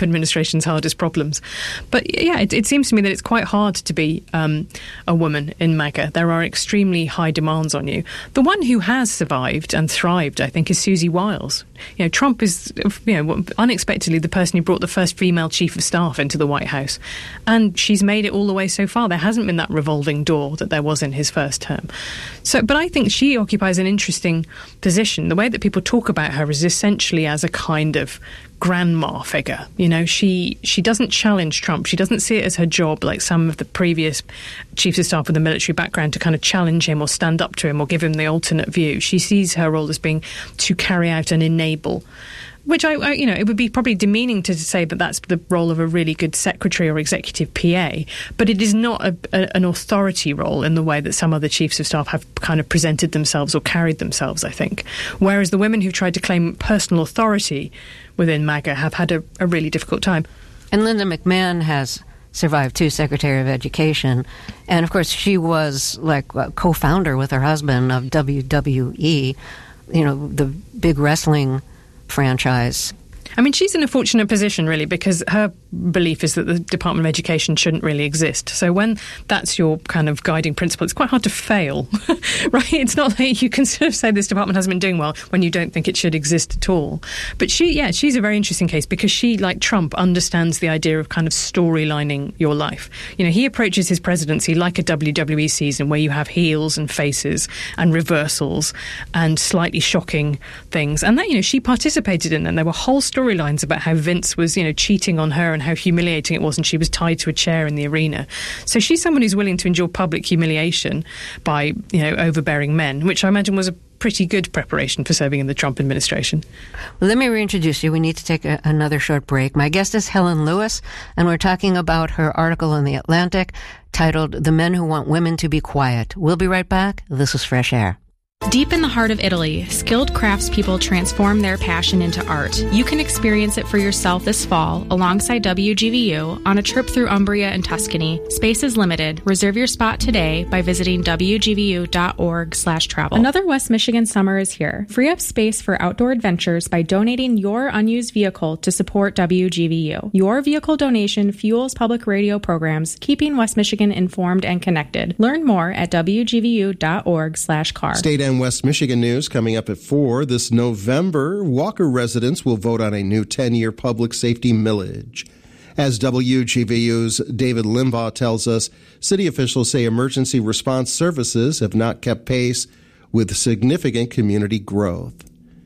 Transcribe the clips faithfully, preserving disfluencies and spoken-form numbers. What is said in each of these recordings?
Trump administration's hardest problems. But yeah, it, it seems to me that it's quite hard to be um, a woman in MAGA. There are extremely high demands on you. The one who has survived and thrived, I think, is Susie Wiles. You know, Trump is, you know, unexpectedly the person who brought the first female chief of staff into the White House. And she's made it all the way so far. There hasn't been that revolving door that there was in his first term. So, but I think she occupies an interesting position. The way that people talk about her is essentially as a kind of grandma figure. You know, she she doesn't challenge Trump. She doesn't see it as her job, like some of the previous chiefs of staff with a military background, to kind of challenge him or stand up to him or give him the alternate view. She sees her role as being to carry out and enable. Which, I, I, you know, it would be probably demeaning to say that that's the role of a really good secretary or executive P A, but it is not a, a, an authority role in the way that some other chiefs of staff have kind of presented themselves or carried themselves, I think. Whereas the women who tried to claim personal authority within MAGA have had a, a really difficult time. And Linda McMahon has survived, too, Secretary of Education. And, of course, she was, like, a co-founder with her husband of W W E, you know, the big wrestling franchise. I mean, she's in a fortunate position, really, because her belief is that the Department of Education shouldn't really exist. So when that's your kind of guiding principle, it's quite hard to fail, right? It's not like you can sort of say this department hasn't been doing well when you don't think it should exist at all. But she, yeah, she's a very interesting case because she, like Trump, understands the idea of kind of storylining your life. You know, he approaches his presidency like a W W E season where you have heels and faces and reversals and slightly shocking things. And that, you know, she participated in them. There were whole stories storylines about how Vince was, you know, cheating on her and how humiliating it was, and she was tied to a chair in the arena. So she's someone who's willing to endure public humiliation by, you know, overbearing men, which I imagine was a pretty good preparation for serving in the Trump administration. Well, let me reintroduce you. We need to take a, another short break. My guest is Helen Lewis, and we're talking about her article in The Atlantic titled "The Men Who Want Women to Be Quiet." We'll be right back. This is Fresh Air. Deep in the heart of Italy, skilled craftspeople transform their passion into art. You can experience it for yourself this fall alongside W G V U on a trip through Umbria and Tuscany. Space is limited. Reserve your spot today by visiting w g v u dot org slash travel. Another West Michigan summer is here. Free up space for outdoor adventures by donating your unused vehicle to support W G V U. Your vehicle donation fuels public radio programs, keeping West Michigan informed and connected. Learn more at w g v u dot org slash car. State and West Michigan news coming up at four. This November, Walker residents will vote on a new ten-year public safety millage. As W G V U's David Limbaugh tells us, city officials say emergency response services have not kept pace with significant community growth.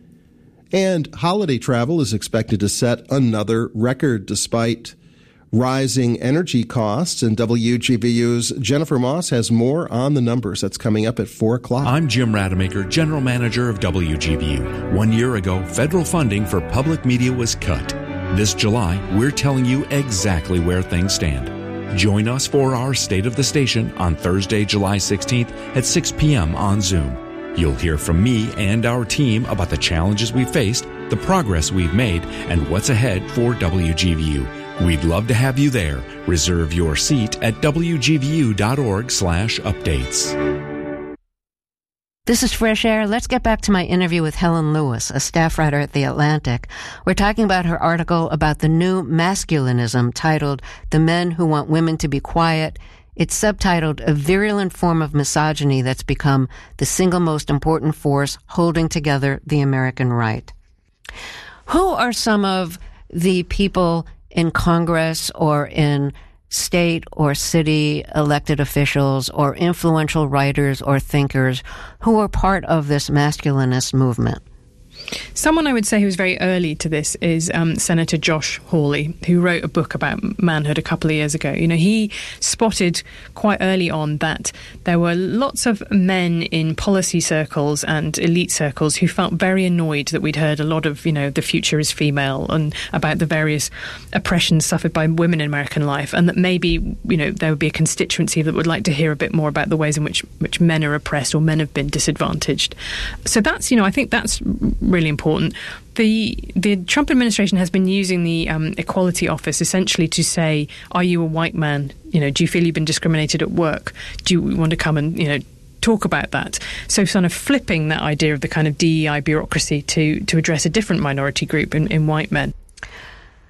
And holiday travel is expected to set another record despite rising energy costs, and W G V U's Jennifer Moss has more on the numbers. That's coming up at four o'clock. I'm Jim Rademacher, General Manager of W G V U. One year ago, federal funding for public media was cut. This July, we're telling you exactly where things stand. Join us for our State of the Station on Thursday, July sixteenth at six p.m. on Zoom. You'll hear from me and our team about the challenges we faced, the progress we've made, and what's ahead for W G V U. We'd love to have you there. Reserve your seat at w g v u dot org slash updates. This is Fresh Air. Let's get back to my interview with Helen Lewis, a staff writer at The Atlantic. We're talking about her article about the new masculinism titled "The Men Who Want Women to Be Quiet." It's subtitled "A Virulent Form of Misogyny That's Become the Single Most Important Force Holding Together the American Right." Who are some of the people in Congress or in state or city elected officials or influential writers or thinkers who are part of this masculinist movement? Someone I would say who was very early to this is um, Senator Josh Hawley, who wrote a book about manhood a couple of years ago. You know, he spotted quite early on that there were lots of men in policy circles and elite circles who felt very annoyed that we'd heard a lot of, you know, the future is female and about the various oppressions suffered by women in American life, and that maybe, you know, there would be a constituency that would like to hear a bit more about the ways in which, which men are oppressed or men have been disadvantaged. So that's, you know, I think that's really important. The the Trump administration has been using the um, Equality Office essentially to say, are you a white man? You know, do you feel you've been discriminated at work? Do you want to come and, you know, talk about that? So sort of flipping that idea of the kind of D E I bureaucracy to, to address a different minority group in, in white men.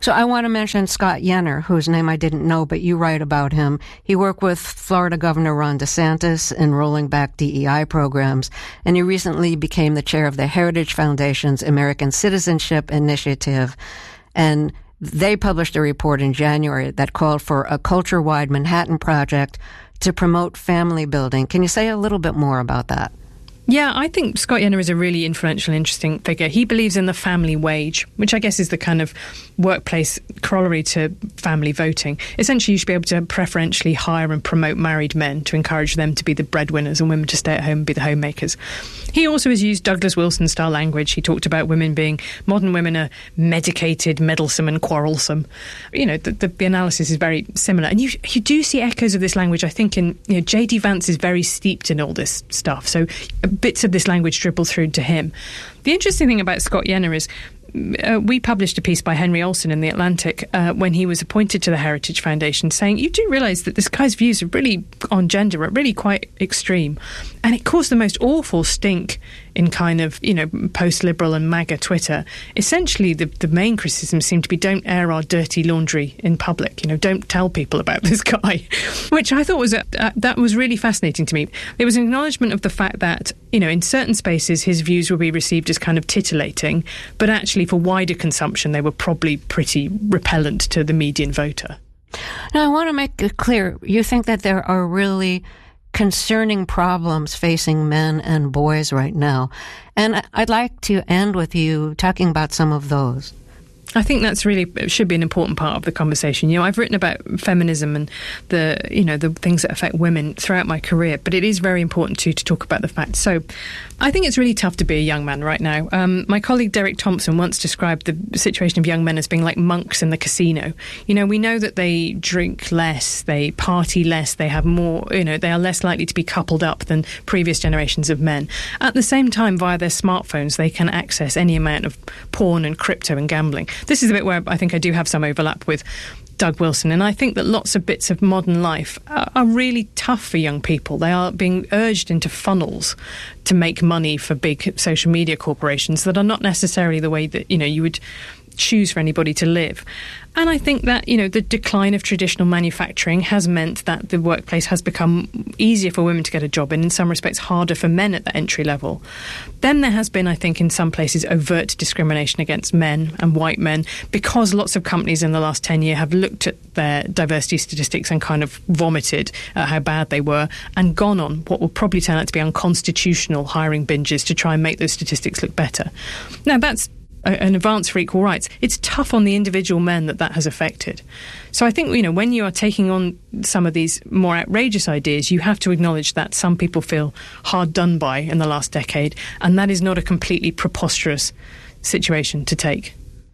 So I want to mention Scott Yenor, whose name I didn't know, but you write about him. He worked with Florida Governor Ron DeSantis in rolling back D E I programs, and he recently became the chair of the Heritage Foundation's American Citizenship Initiative. And they published a report in January that called for a culture-wide Manhattan Project to promote family building. Can you say a little bit more about that? Yeah, I think Scott Yenor is a really influential, interesting figure. He believes in the family wage, which I guess is the kind of workplace corollary to family voting. Essentially, you should be able to preferentially hire and promote married men to encourage them to be the breadwinners and women to stay at home and be the homemakers. He also has used Douglas Wilson-style language. He talked about women being, modern women are medicated, meddlesome and quarrelsome. You know, the, the, the analysis is very similar. And you you do see echoes of this language, I think, in, you know, J D Vance is very steeped in all this stuff. So bits of this language dribble through to him. The interesting thing about Scott Yenor is uh, we published a piece by Henry Olsen in The Atlantic uh, when he was appointed to the Heritage Foundation saying, you do realise that this guy's views are really on gender are really quite extreme. And it caused the most awful stink in kind of, you know, post-liberal and MAGA Twitter. Essentially, the, the main criticism seemed to be don't air our dirty laundry in public. You know, don't tell people about this guy, which I thought was, a, uh, that was really fascinating to me. There was an acknowledgement of the fact that, you know, in certain spaces, his views will be received as kind of titillating, but actually for wider consumption, they were probably pretty repellent to the median voter. Now, I want to make it clear, you think that there are really concerning problems facing men and boys right now. And I'd like to end with you talking about some of those. I think that's really, it should be an important part of the conversation. You know, I've written about feminism and the, you know, the things that affect women throughout my career, but it is very important too to talk about the facts. So I think it's really tough to be a young man right now. Um, my colleague Derek Thompson once described the situation of young men as being like monks in the casino. You know, we know that they drink less, they party less, they have more, you know, they are less likely to be coupled up than previous generations of men. At the same time, via their smartphones, they can access any amount of porn and crypto and gambling. This is a bit where I think I do have some overlap with Doug Wilson, and I think that lots of bits of modern life are, are really tough for young people. They are being urged into funnels to make money for big social media corporations that are not necessarily the way that, you know, you would choose for anybody to live. And I think that, you know, the decline of traditional manufacturing has meant that the workplace has become easier for women to get a job and in some respects harder for men at the entry level. Then there has been, I think, in some places overt discrimination against men and white men because lots of companies in the last ten years have looked at their diversity statistics and kind of vomited at how bad they were and gone on what will probably turn out to be unconstitutional hiring binges to try and make those statistics look better. Now, that's an advance for equal rights. It's tough on the individual men that that has affected. So I think, you know, when you are taking on some of these more outrageous ideas, you have to acknowledge that some people feel hard done by in the last decade, and that is not a completely preposterous situation to take.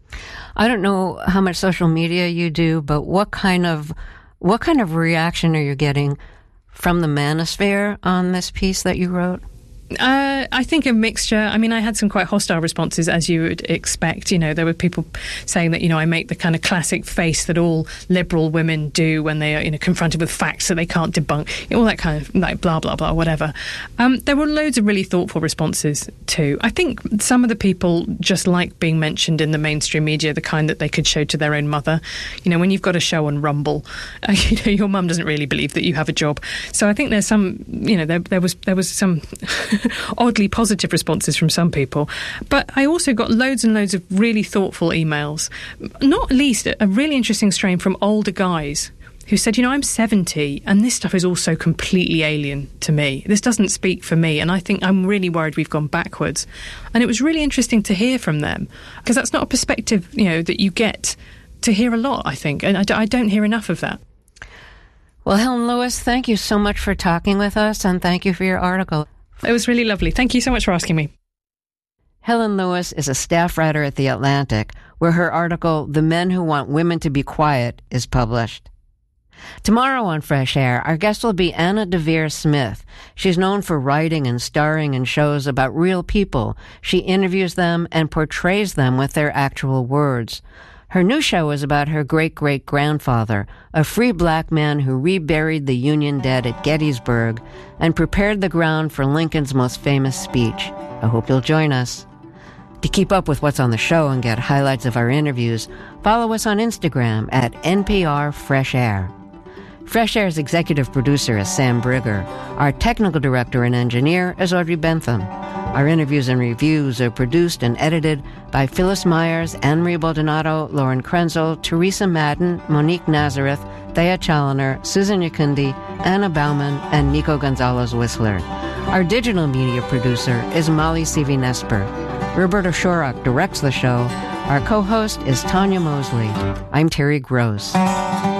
I don't know how much social media you do, but what kind of what kind of reaction are you getting from the manosphere on this piece that you wrote? Uh, I think a mixture. I mean, I had some quite hostile responses, as you would expect. You know, there were people saying that, you know, I make the kind of classic face that all liberal women do when they are, you know, confronted with facts that they can't debunk. You know, all that kind of, like, blah, blah, blah, whatever. Um, there were loads of really thoughtful responses, too. I think some of the people just like being mentioned in the mainstream media, the kind that they could show to their own mother. You know, when you've got a show on Rumble, uh, you know, your mum doesn't really believe that you have a job. So I think there's some, you know, there, there was there was some oddly positive responses from some people. But I also got loads and loads of really thoughtful emails, not least a really interesting strain from older guys who said, you know, I'm seventy and this stuff is also completely alien to me. This doesn't speak for me. And I think I'm really worried we've gone backwards. And it was really interesting to hear from them because that's not a perspective, you know, that you get to hear a lot, I think. And I, d- I don't hear enough of that. Well, Helen Lewis, thank you so much for talking with us and thank you for your article. It was really lovely. Thank you so much for asking me. Helen Lewis is a staff writer at The Atlantic, where her article, The Men Who Want Women to Be Quiet, is published. Tomorrow on Fresh Air, our guest will be Anna Deavere Smith. She's known for writing and starring in shows about real people. She interviews them and portrays them with their actual words. Her new show is about her great-great-grandfather, a free black man who reburied the Union dead at Gettysburg and prepared the ground for Lincoln's most famous speech. I hope you'll join us. To keep up with what's on the show and get highlights of our interviews, follow us on Instagram at N P R Fresh Air. Fresh Air's executive producer is Sam Brigger. Our technical director and engineer is Audrey Bentham. Our interviews and reviews are produced and edited by Phyllis Myers, Anne-Marie Baldonado, Lauren Krenzel, Teresa Madden, Monique Nazareth, Thea Challoner, Susan Yakundi, Anna Bauman, and Nico Gonzalez-Whistler. Our digital media producer is Molly Seavy-Nesper. Roberta Shorak directs the show. Our co-host is Tanya Mosley. I'm Terry Gross.